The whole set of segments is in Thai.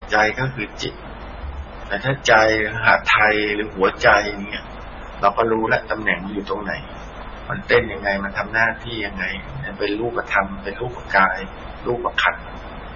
ใจก็คือจิตแต่ถ้าใจหาไทยหรือหัวใจเนี่ยเราก็รู้แล้วตำแหน่งอยู่ตรงไหนมันเต้นยังไงมันทำหน้าที่ยังไงเป็นรูปธรรมเป็นรูปกายรูปขันธ์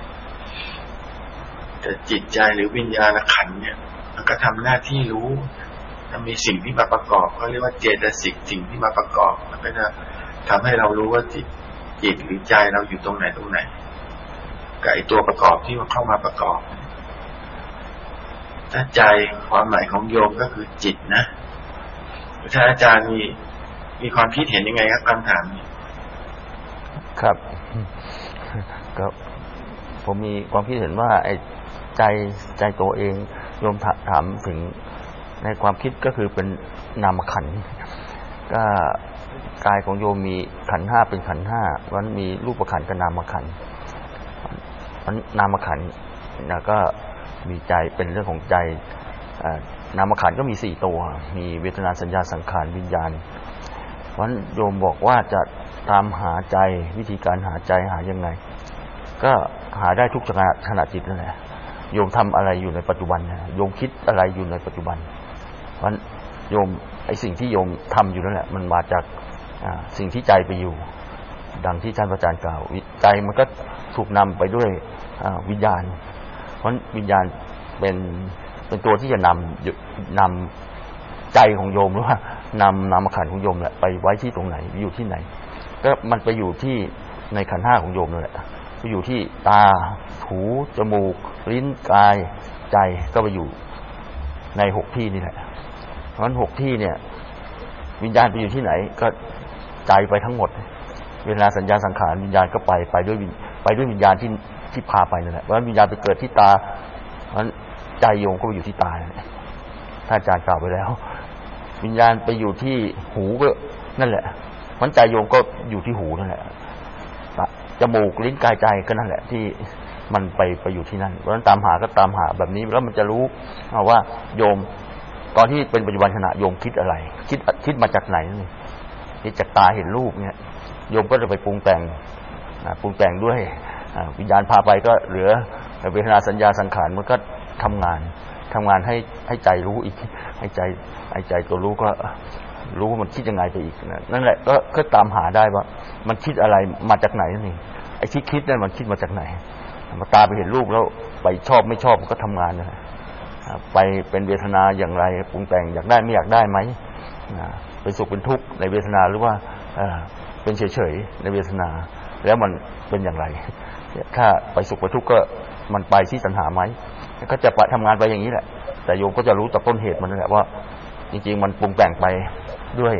แต่จิตใจหรือวิญญาณขันธ์เนี่ยมันก็ทำหน้าที่รู้ถ้ามีสิ่งที่มาประกอบเขาเรียกว่าเจตสิกสิ่งที่มาประกอบมันก็จะทำให้เรารู้ว่าจิตหรือใจเราอยู่ตรงไหนกับไอ้ตัวประกอบที่มันเข้ามาประกอบถ้าใจความหมายของโยมก็คือจิตนะถ้าอาจารย์มีความคิดเห็นยังไงครับคำถามนี้ครับก็ผมมีความคิดเห็นว่าไอ้ใจตัวเองโยมถามถึงในความคิดก็คือเป็นนามขันธ์ก็กายของโยมมีขันธ์ห้าเป็นขันธ์ห้ามันมีรูปขันธ์กับนามขันธ์นามขันธ์แล้วก็มีใจเป็นเรื่องของใจนามขันธ์ก็มี4ตัวมีเวทนาสัญญาสังขารวิญญาณเพราะฉะนั้นโยมบอกว่าจะตามหาใจวิธีการหาใจหายังไงก็หาได้ทุกขณะจิตนั่นแหละโยมทำอะไรอยู่ในปัจจุบันโยมคิดอะไรอยู่ในปัจจุบันเพราะฉะนั้นโยมไอ้สิ่งที่โยมทำอยู่นั่นแหละมันมาจากสิ่งที่ใจไปอยู่ดังที่ท่านอาจารย์กล่าวใจมันก็ถูกนำไปด้วยวิญญาณเพราะวิญญาณเป็นตัวที่จะนำใจของโยมหรือว่านำนามขันธ์ของโยมแหละไปไว้ที่ตรงไหนอยู่ที่ไหนก็มันไปอยู่ที่ในขันธ์ห้าของโยมนั่นแหละไปอยู่ที่ตาหูจมูกลิ้นกายใจก็ไปอยู่ใน6ที่นี่แหละเพราะฉะนั้น6ที่เนี่ยวิญญาณไปอยู่ที่ไหนก็ใจไปทั้งหมดเวลาสัญญาสังขารวิญญาณก็ไปด้วยวิญญาณที่พาไปนั่นแหละเพราะฉะนั้นวิญญาณไปเกิดที่ตาเพราะฉะนั้นใจโยมก็ไปอยู่ที่ตาถ้าอาจารย์กล่าวไปแล้ววิญญาณไปอยู่ที่หูก็นั่นแหละเพราะใจโยมก็อยู่ที่หูนั่นแหละจมูกลิ้นกายใจก็นั่นแหละที่มันไปอยู่ที่นั่นเพราะฉะนั้นตามหาก็ตามหาแบบนี้แล้วมันจะรู้ว่าโยมตอนที่เป็นปัจจุบันขณะโยมคิดอะไรคิดมาจากไหนนี่จากตาเห็นรูปเนี่ยโยมก็จะไปปรุงแต่งด้วยวิญญาณพาไปก็เหลือเวทนาสัญญาสังขารมันก็ทำงานให้ใจรู้อีกให้ใจตัวรู้ก็รู้ว่ามันคิดยังไงไปอีกนั่นแหละก็ตามหาได้ว่ามันคิดอะไรมาจากไหนนี่ไอ้ที่คิดนั่นมันคิดมาจากไหนมาตาไปเห็นรูปแล้วไปชอบไม่ชอบมันก็ทำงานนะไปเป็นเวทนาอย่างไรปรุงแต่งอยากได้ไม่อยากได้ไหมเป็นสุขเป็นทุกข์ในเวทนาหรือว่าเป็นเฉยๆในเวทนาแล้วมันเป็นอย่างไรถ้าไปสุขไปทุกข์ก็มันไปที่ตัณหาไหมก็จะทำงานไปอย่างนี้แหละแต่โยมก็จะรู้จากต้นเหตุมันนั่นแหละว่าจริงๆมันปรุงแต่งไปด้วย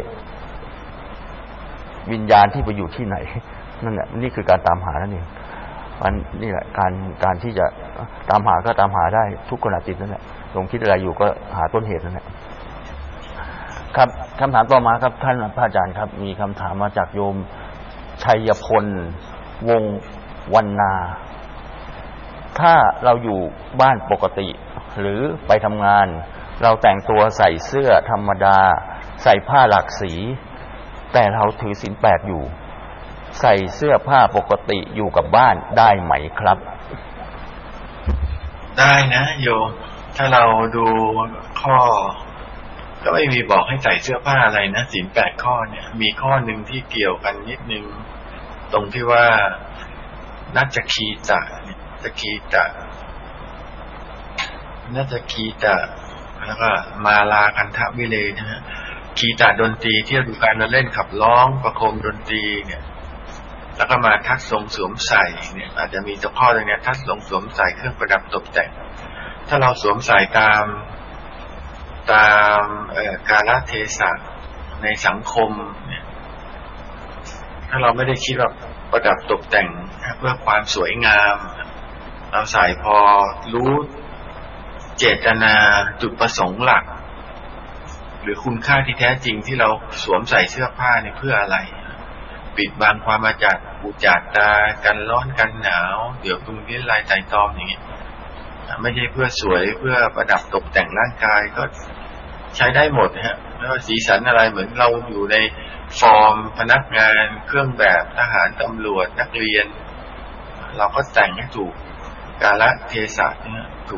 วิญญาณที่ไปอยู่ที่ไหนนั่นแหละนี่คือการตามหานั่นเองนี่แหละการที่จะตามหาก็ตามหาได้ทุกขณะจิตนั่นแหละโยมคิดอะไรอยู่ก็หาต้นเหตุนั่นแหละครับคำถามต่อมาครับท่านพระอาจารย์ครับมีคำถามมาจากโยมชัยพลวงวรรณาถ้าเราอยู่บ้านปกติหรือไปทำงานเราแต่งตัวใส่เสื้อธรรมดาใส่ผ้าหลากสีแต่เราถือศีล8อยู่ใส่เสื้อผ้าปกติอยู่กับบ้านได้ไหมครับได้นะโยมถ้าเราดูข้อก็ไม่มีบอกให้ใส่เสื้อผ้าอะไรนะศีล8ข้อเนี่ยมีข้อหนึ่งที่เกี่ยวกันนิดนึงตรงที่ว่านัจจคีตะแล้วก็มาลาคันทะวิเลนะฮะคีตะดนตรีที่ดูการเล่นขับร้องประโคมดนตรีเนี่ยแล้วก็มาทัดทรงสวมใส่เนี่ยอาจจะมีตัวข้อตรงนี้ทัดทรงสวมใส่เครื่องประดับตกแต่งถ้าเราสวมใส่ตามกาลเทศะในสังคมเนี่ยถ้าเราไม่ได้คิดว่าประดับตกแต่งเพื่อความสวยงามเราใส่พอรู้เจตนาจุดประสงค์หลักหรือคุณค่าที่แท้จริงที่เราสวมใส่เสื้อผ้าเนี่ยเพื่ออะไรปิดบังความอาจัดอุจาตากันร้อนกันหนาวเดี๋ยวตรงนี้ลายใจตอมอย่างนี้ไม่ใช่เพื่อสวยเพื่อประดับตกแต่งร่างกายก็ใช้ได้หมดนะฮะไม่ว่าสีสันอะไรเหมือนเราอยู่ในฟอร์มพนักงานเครื่องแบบทหารตำรวจนักเรียนเราก็แต่งให้ถูกกาลเทศะเนี่ยถูก